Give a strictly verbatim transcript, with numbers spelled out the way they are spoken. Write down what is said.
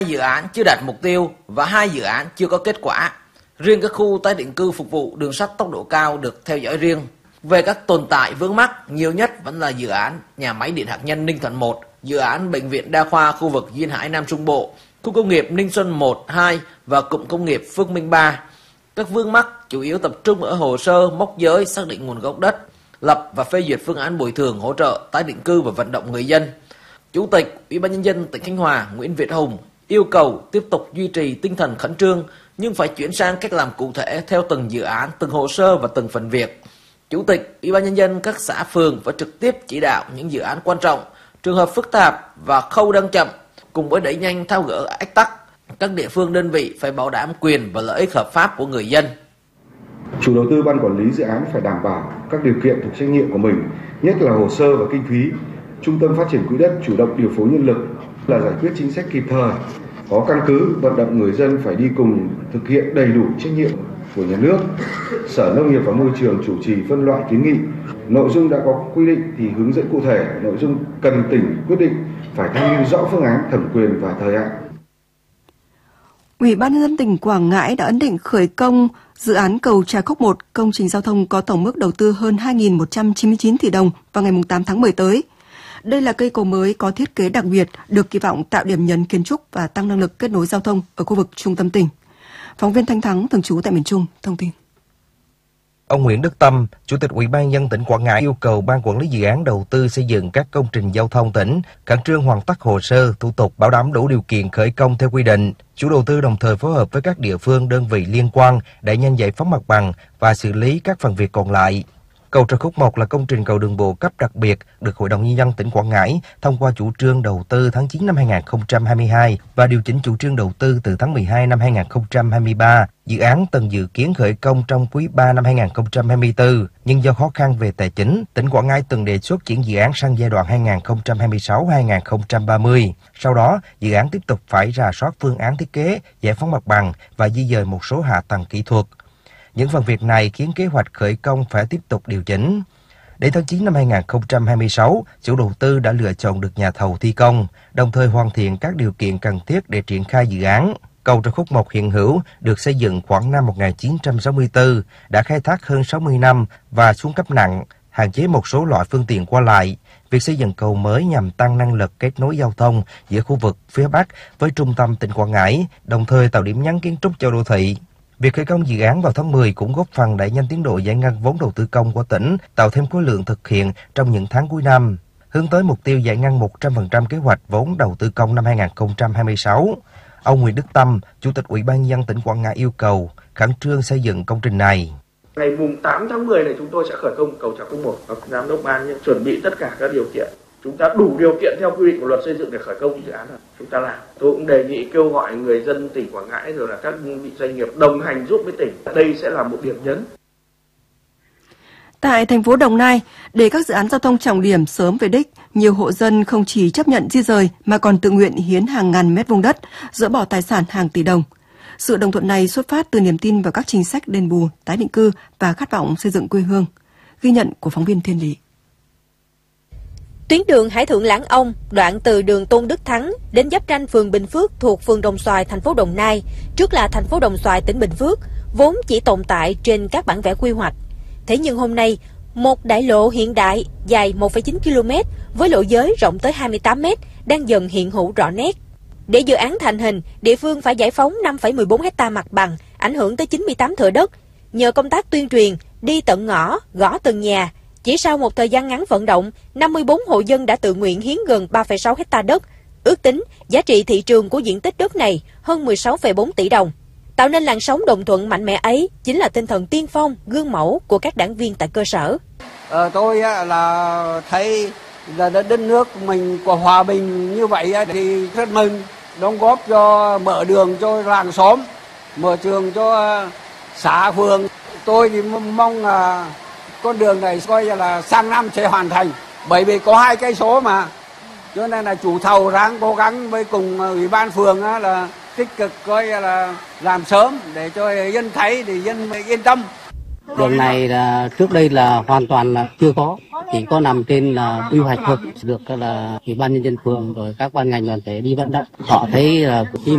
Dự án chưa đạt mục tiêu và hai dự án chưa có kết quả. Riêng các khu tái định cư phục vụ đường sắt tốc độ cao được theo dõi riêng. Về các tồn tại vướng mắc, nhiều nhất vẫn là dự án nhà máy điện hạt nhân Ninh Thuận một, dự án bệnh viện đa khoa khu vực Duyên Hải Nam Trung Bộ, khu công nghiệp Ninh Xuân một, hai và cụm công nghiệp Phước Minh ba. Các vướng mắc chủ yếu tập trung ở hồ sơ, mốc giới, xác định nguồn gốc đất, lập và phê duyệt phương án bồi thường hỗ trợ tái định cư và vận động người dân. Chủ tịch Ủy ban Nhân dân tỉnh Khánh Hòa Nguyễn Việt Hùng yêu cầu tiếp tục duy trì tinh thần khẩn trương nhưng phải chuyển sang cách làm cụ thể theo từng dự án, từng hồ sơ và từng phần việc. Chủ tịch Ủy ban Nhân dân các xã phường phải trực tiếp chỉ đạo những dự án quan trọng, trường hợp phức tạp và khâu đang chậm, cùng với đẩy nhanh tháo gỡ ách tắc. Các địa phương đơn vị phải bảo đảm quyền và lợi ích hợp pháp của người dân. Chủ đầu tư ban quản lý dự án phải đảm bảo các điều kiện thuộc trách nhiệm của mình, nhất là hồ sơ và kinh phí. Trung tâm phát triển quỹ đất chủ động điều phối nhân lực là giải quyết chính sách kịp thời, có căn cứ, vận động người dân phải đi cùng thực hiện đầy đủ trách nhiệm của nhà nước. Sở Nông nghiệp và Môi trường chủ trì phân loại kiến nghị. Nội dung đã có quy định thì hướng dẫn cụ thể, nội dung cần tỉnh quyết định phải tham mưu rõ phương án, thẩm quyền và thời hạn. Ủy ban Nhân dân tỉnh Quảng Ngãi đã ấn định khởi công dự án cầu Trà Cốc một, công trình giao thông có tổng mức đầu tư hơn hai nghìn một trăm chín mươi chín tỷ đồng vào ngày tám tháng mười tới. Đây là cây cầu mới có thiết kế đặc biệt, được kỳ vọng tạo điểm nhấn kiến trúc và tăng năng lực kết nối giao thông ở khu vực trung tâm tỉnh. Phóng viên Thanh Thắng thường trú tại miền Trung thông tin. Ông Nguyễn Đức Tâm, Chủ tịch Ủy ban Nhân dân tỉnh Quảng Ngãi yêu cầu Ban Quản lý Dự án đầu tư xây dựng các công trình giao thông tỉnh khẩn trương hoàn tất hồ sơ, thủ tục bảo đảm đủ điều kiện khởi công theo quy định. Chủ đầu tư đồng thời phối hợp với các địa phương, đơn vị liên quan để nhanh giải phóng mặt bằng và xử lý các phần việc còn lại. Cầu Trà Cốc một là công trình cầu đường bộ cấp đặc biệt được Hội đồng Nhân dân tỉnh Quảng Ngãi thông qua chủ trương đầu tư tháng chín năm hai nghìn không trăm hai mươi hai và điều chỉnh chủ trương đầu tư từ tháng mười hai năm hai nghìn không trăm hai mươi ba. Dự án từng dự kiến khởi công trong quý ba năm hai nghìn không trăm hai mươi tư, nhưng do khó khăn về tài chính, tỉnh Quảng Ngãi từng đề xuất chuyển dự án sang giai đoạn hai nghìn không trăm hai mươi sáu đến hai nghìn không trăm ba mươi. Sau đó, dự án tiếp tục phải rà soát phương án thiết kế, giải phóng mặt bằng và di dời một số hạ tầng kỹ thuật. Những phần việc này khiến kế hoạch khởi công phải tiếp tục điều chỉnh. Đến tháng chín năm hai nghìn không trăm hai mươi sáu, chủ đầu tư đã lựa chọn được nhà thầu thi công, đồng thời hoàn thiện các điều kiện cần thiết để triển khai dự án. Cầu Trà Cốc một hiện hữu được xây dựng khoảng năm một nghìn chín trăm sáu mươi tư, đã khai thác hơn sáu mươi năm và xuống cấp nặng, hạn chế một số loại phương tiện qua lại. Việc xây dựng cầu mới nhằm tăng năng lực kết nối giao thông giữa khu vực phía Bắc với trung tâm tỉnh Quảng Ngãi, đồng thời tạo điểm nhấn kiến trúc cho đô thị. Việc khởi công dự án vào tháng mười cũng góp phần đẩy nhanh tiến độ giải ngân vốn đầu tư công của tỉnh, tạo thêm khối lượng thực hiện trong những tháng cuối năm, hướng tới mục tiêu giải ngân một trăm phần trăm kế hoạch vốn đầu tư công năm hai nghìn không trăm hai mươi sáu. Ông Nguyễn Đức Tâm, Chủ tịch Ủy ban Nhân dân tỉnh Quảng Ngãi yêu cầu khẩn trương xây dựng công trình này. Ngày mùng tám tháng mười này chúng tôi sẽ khởi công cầu Trà Cốc một. Giám đốc ban chuẩn bị tất cả các điều kiện. Chúng ta đủ điều kiện theo quy định của luật xây dựng để khởi công dự án rồi, chúng ta làm. Tôi cũng đề nghị kêu gọi người dân tỉnh Quảng Ngãi rồi là các đơn vị doanh nghiệp đồng hành giúp với tỉnh. Đây sẽ là một điểm nhấn. Tại thành phố Đồng Nai, để các dự án giao thông trọng điểm sớm về đích, nhiều hộ dân không chỉ chấp nhận di rời mà còn tự nguyện hiến hàng ngàn mét vuông đất, dỡ bỏ tài sản hàng tỷ đồng. Sự đồng thuận này xuất phát từ niềm tin vào các chính sách đền bù, tái định cư và khát vọng xây dựng quê hương. Ghi nhận của phóng viên Thiên Lý. Tuyến đường Hải Thượng Lãng Ông, đoạn từ đường Tôn Đức Thắng đến giáp ranh phường Bình Phước thuộc phường Đồng Xoài, thành phố Đồng Nai, trước là thành phố Đồng Xoài, tỉnh Bình Phước, vốn chỉ tồn tại trên các bản vẽ quy hoạch. Thế nhưng hôm nay, một đại lộ hiện đại dài một phẩy chín ki lô mét với lộ giới rộng tới hai mươi tám mét đang dần hiện hữu rõ nét. Để dự án thành hình, địa phương phải giải phóng năm phẩy mười bốn héc ta mặt bằng, ảnh hưởng tới chín mươi tám thửa đất. Nhờ công tác tuyên truyền, đi tận ngõ, gõ từng nhà, chỉ sau một thời gian ngắn vận động, năm mươi bốn hộ dân đã tự nguyện hiến gần ba phẩy sáu héc ta đất. Ước tính, giá trị thị trường của diện tích đất này hơn mười sáu phẩy bốn tỷ đồng. Tạo nên làn sóng đồng thuận mạnh mẽ ấy chính là tinh thần tiên phong, gương mẫu của các đảng viên tại cơ sở. Ờ, tôi là thấy là đất nước mình có hòa bình như vậy thì rất mừng, đóng góp cho mở đường cho làng xóm, mở trường cho xã phường. Tôi thì mong là con đường này coi là sang năm sẽ hoàn thành, bởi vì có hai cây số mà, cho nên là chủ thầu ráng cố gắng với cùng ủy ban phường là tích cực coi là làm sớm để cho dân thấy thì dân yên tâm. Đường này là trước đây là hoàn toàn là chưa có, chỉ có nằm trên là quy hoạch thôi, được là ủy ban nhân dân phường rồi các ban ngành đoàn thể đi vận động. Họ thấy là khi